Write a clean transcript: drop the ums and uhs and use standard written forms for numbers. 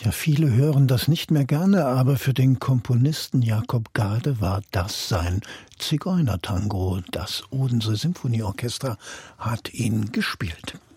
Ja, viele hören das nicht mehr gerne, aber für den Komponisten Jakob Gade war das sein Zigeunertango. Das Odense Symphonieorchester hat ihn gespielt.